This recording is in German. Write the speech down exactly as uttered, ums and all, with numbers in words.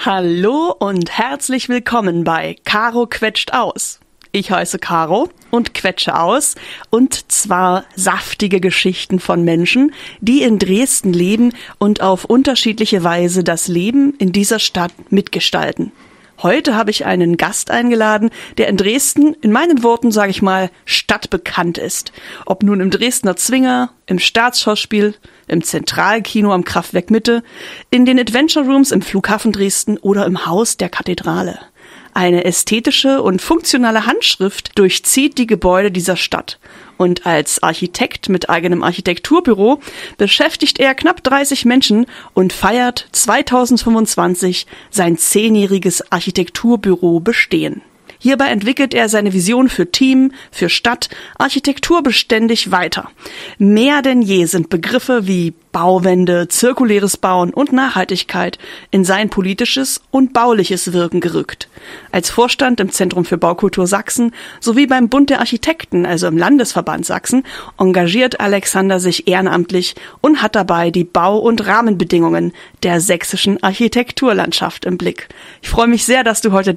Hallo und herzlich willkommen bei Caro quetscht aus. Ich heiße Caro und quetsche aus, und zwar saftige Geschichten von Menschen, die in Dresden leben und auf unterschiedliche Weise das Leben in dieser Stadt mitgestalten. Heute habe ich einen Gast eingeladen, der in Dresden, in meinen Worten sage ich mal, stadtbekannt ist. Ob nun im Dresdner Zwinger, im Staatsschauspiel, im Zentralkino am Kraftwerk Mitte, in den Adventure Rooms im Flughafen Dresden oder im Haus der Kathedrale. Eine ästhetische und funktionale Handschrift durchzieht die Gebäude dieser Stadt. Und als Architekt mit eigenem Architekturbüro beschäftigt er knapp dreißig Menschen und feiert zweitausendfünfundzwanzig sein zehnjähriges Architekturbüro Bestehen. Hierbei entwickelt er seine Vision für Team, für Stadt, Architektur beständig weiter. Mehr denn je sind Begriffe wie Bauwende, zirkuläres Bauen und Nachhaltigkeit in sein politisches und bauliches Wirken gerückt. Als Vorstand im Zentrum für Baukultur Sachsen sowie beim Bund der Architekten, also im Landesverband Sachsen, engagiert Alexander sich ehrenamtlich und hat dabei die Bau- und Rahmenbedingungen der sächsischen Architekturlandschaft im Blick. Ich freue mich sehr, dass du heute